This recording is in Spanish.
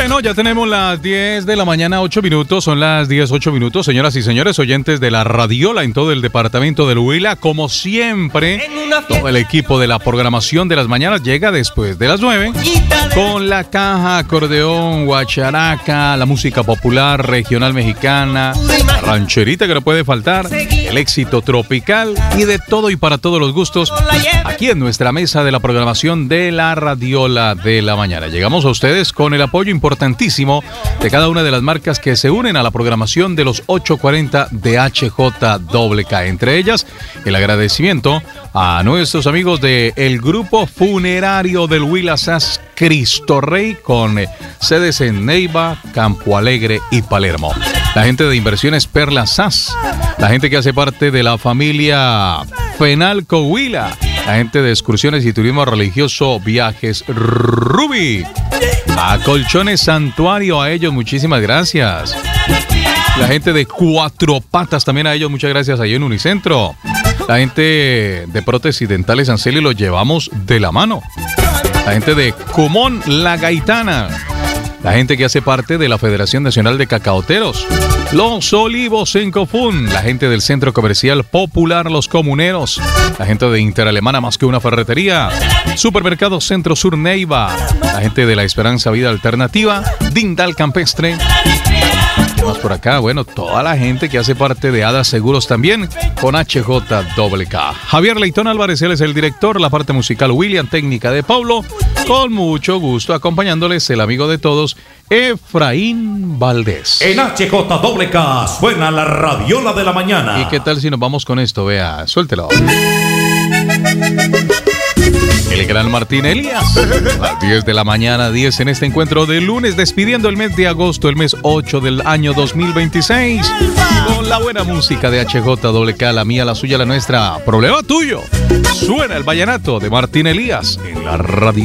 Bueno, ya tenemos las 10 de la mañana, 8 minutos. Son las 10, 8 minutos. Señoras y señores, oyentes de la Radiola en todo el departamento del Huila, como siempre, todo el equipo de la programación de las mañanas llega después de las 9 con la caja, acordeón, guacharaca, la música popular, regional mexicana, la rancherita que no puede faltar, el éxito tropical y de todo y para todos los gustos aquí en nuestra mesa de la programación de la Radiola de la mañana. Llegamos a ustedes con el apoyo importantísimo de cada una de las marcas que se unen a la programación de los 840 de HJWK. Entre ellas, el agradecimiento a nuestros amigos del Grupo Funerario del Huila SAS Cristo Rey, con sedes en Neiva, Campo Alegre y Palermo. La gente de Inversiones Perla SAS, la gente que hace parte de la familia Fenalco Huila, la gente de Excursiones y Turismo Religioso Viajes Ruby, a Colchones Santuario, a ellos muchísimas gracias. La gente de Cuatro Patas, también a ellos muchas gracias ahí en Unicentro. La gente de Prótesis Dentales Anceli, lo llevamos de la mano. La gente de Comón La Gaitana, la gente que hace parte de la Federación Nacional de Cacaoteros, Los Olivos en Cofún, la gente del Centro Comercial Popular Los Comuneros, la gente de Interalemana Más que una Ferretería, Supermercado Centro Sur Neiva, la gente de la Esperanza Vida Alternativa, Dindal Campestre. ¿Qué más por acá? Bueno, toda la gente que hace parte de Hadas Seguros también con HJWK. Javier Leitón Álvarez, él es el director, la parte musical William, técnica de Pablo. Con mucho gusto acompañándoles el amigo de todos, Efraín Valdés. En HJWK suena la Radiola de la mañana. ¿Y qué tal si nos vamos con esto? Vea, suéltelo. El gran Martín Elías, a las 10 de la mañana, 10 en este encuentro de lunes, despidiendo el mes de agosto, el mes 8 del año 2026, con la buena música de HJWK, la mía, la suya, la nuestra. Problema tuyo. Suena el vallenato de Martín Elías en la radio.